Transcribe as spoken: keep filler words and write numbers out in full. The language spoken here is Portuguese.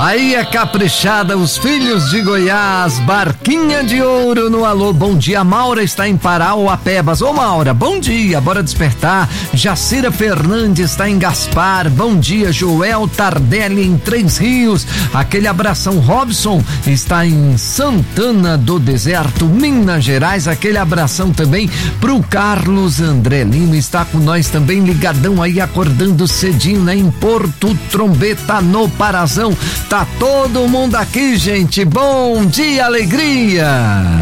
Aí é caprichada, os filhos de Goiás, Barquinha de Ouro no alô, bom dia. Maura está em Parauapebas. Ô Maura, bom dia, bora despertar. Jacira Fernandes está em Gaspar, bom dia. Joel Tardelli em Três Rios, aquele abração. Robson está em Santana do Deserto, Minas Gerais, aquele abração também pro Carlos André Lima, está com nós também ligadão aí, acordando cedinho, né, em Porto Trombeta, no Parazão. Tá todo mundo aqui, gente. Bom dia, alegria!